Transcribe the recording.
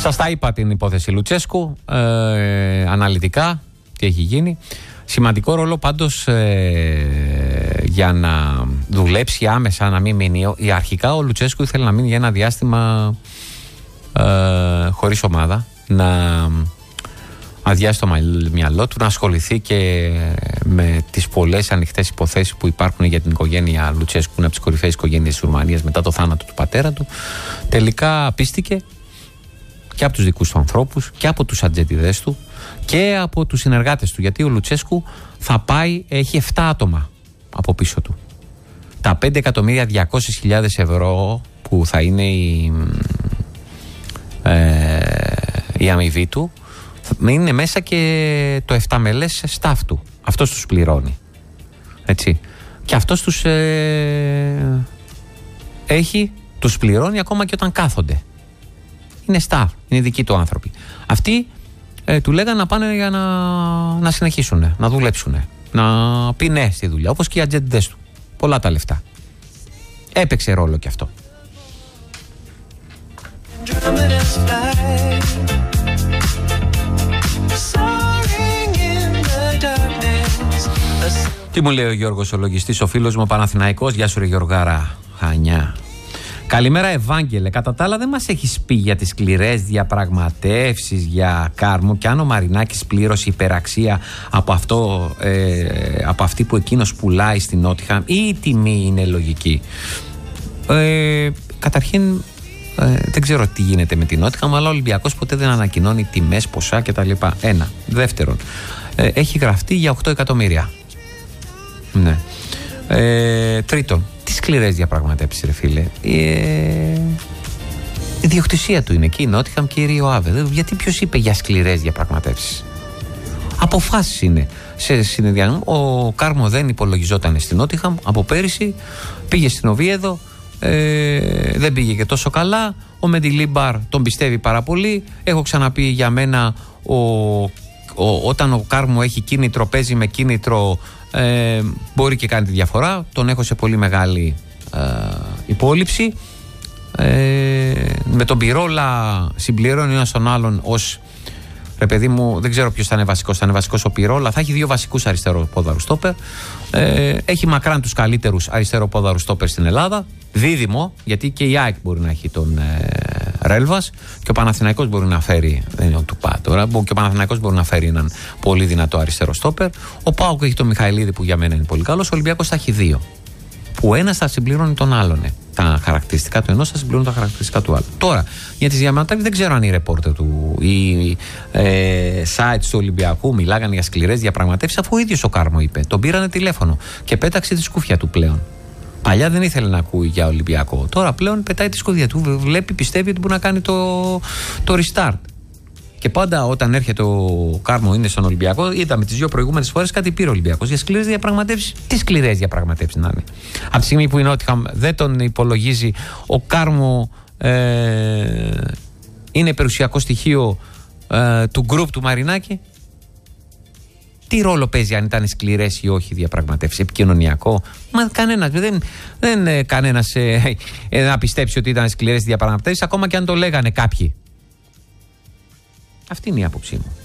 Σας τα είπα την υπόθεση Λουτσέσκου, αναλυτικά τι έχει γίνει. Σημαντικό ρόλο πάντως για να δουλέψει άμεσα, να μην μείνει. Αρχικά ο Λουτσέσκου ήθελε να μείνει για ένα διάστημα χωρίς ομάδα, να αδειάσει το μυαλό του, να ασχοληθεί και με τις πολλές ανοιχτές υποθέσεις που υπάρχουν για την οικογένεια Λουτσέσκου, που είναι από τις κορυφαίες οικογένειες της Ρουμανίας μετά το θάνατο του πατέρα του. Τελικά πίστηκε και από τους δικούς του ανθρώπους και από τους ατζέντιδες του και από τους συνεργάτες του, γιατί ο Λουτσέσκου θα πάει, έχει 7 άτομα από πίσω του. Τα 5.200.000 ευρώ που θα είναι η αμοιβή του, είναι μέσα και το 7 μελές staff του. Αυτός τους πληρώνει. Έτσι. Και αυτός τους τους πληρώνει ακόμα και όταν κάθονται. Είναι staff, είναι δικοί του άνθρωποι. Αυτοί του λέγανε να πάνε για να συνεχίσουν, να δουλέψουν, να πει ναι στη δουλειά, όπως και οι ατζέντιδες του. Πολλά τα λεφτά. Έπαιξε ρόλο και αυτό. Τι μου λέει ο Γιώργος ο λογιστής, ο φίλος μου ο Παναθηναϊκός. Γεια σου ρε Γιωργάρα, Χανιά. Καλημέρα Ευάγγελε. Κατά τα άλλα δεν μας έχεις πει για τις σκληρές διαπραγματεύσεις για Κάρμο και αν ο Μαρινάκης πλήρωσε υπεραξία από αυτή που εκείνος πουλάει στην Νότιχαμ ή η τιμή είναι λογική. Καταρχήν δεν ξέρω τι γίνεται με την Νότιχαμ, αλλά ο Ολυμπιακός ποτέ δεν ανακοινώνει τιμές, ποσά κτλ. Ένα. Δεύτερον, έχει γραφτεί για 8 εκατομμύρια. Ναι. Τρίτον, τι σκληρές διαπραγματεύσεις ρε φίλε. Η διοκτησία του είναι εκεί η Νότιχαμ και η Ρίο Άβε. Γιατί ποιος είπε για σκληρές διαπραγματεύσεις? Αποφάσεις είναι σε συνεδριασμό. Ο Κάρμο δεν υπολογιζόταν στην Νότιχαμ από πέρυσι, πήγε στην Οβίεδο, δεν πήγε και τόσο καλά. Ο Μεντιλίμπαρ τον πιστεύει πάρα πολύ. Έχω ξαναπεί, για μένα όταν ο Κάρμο έχει κίνητρο, παίζει με κίνητρο, μπορεί και κάνει τη διαφορά. Τον έχω σε πολύ μεγάλη υπόλοιψη. Με τον Πυρόλα συμπληρώνει ένας τον άλλον ως, ρε παιδί μου, δεν ξέρω ποιος θα είναι βασικός. Θα είναι βασικός ο Πυρόλα. Θα έχει 2 βασικούς αριστεροπόδαρους στόπερ. Έχει μακράν τους καλύτερους αριστεροπόδαρους στόπερ στην Ελλάδα. Δίδυμο, γιατί και η ΑΕΚ μπορεί να έχει τον Ρέλβας και ο Παναθηναϊκός μπορεί να φέρει. Δεν είναι ο Τουπά τώρα. Και ο Παναθηναϊκός μπορεί να φέρει έναν πολύ δυνατό αριστερό στόπερ. Ο ΠΑΟΚ έχει τον Μιχαηλίδη που για μένα είναι πολύ καλός. Ο Ολυμπιακός θα έχει 2. Που ένας θα συμπληρώνει τον άλλον. Τα χαρακτηριστικά του ενός θα συμπληρώνουν τα χαρακτηριστικά του άλλου. Τώρα, για τις διαμετάβλησεις δεν ξέρω αν οι ρεπόρτερ του ή sites του Ολυμπιακού μιλάγανε για σκληρές διαπραγματεύσεις, αφού ο ίδιος ο Κάρμο είπε. Τον πήρανε τηλέφωνο και πέταξε τη σκούφια του πλέον. Παλιά δεν ήθελε να ακούει για Ολυμπιακό. Τώρα πλέον πετάει τη σκούφια του. Βλέπει, πιστεύει ότι μπορεί να κάνει το restart. Και πάντα όταν έρχεται ο Κάρμο είναι στον Ολυμπιακό, είδαμε τις 2 προηγούμενες φορές κάτι πήρε ο Ολυμπιακός. Για σκληρές διαπραγματεύσεις, τι σκληρές διαπραγματεύσεις να είναι. Από τη στιγμή που η Νότιχαμ δεν τον υπολογίζει, ο Κάρμο είναι περιουσιακό στοιχείο του γκρουπ του Μαρινάκη. Τι ρόλο παίζει αν ήταν σκληρές ή όχι διαπραγματεύσεις, επικοινωνιακό? Μα κανένας δεν κανένας να πιστέψει ότι ήταν σκληρές διαπραγματεύσεις, ακόμα και αν το λέγανε κάποιοι. Αυτή είναι η άποψή μου.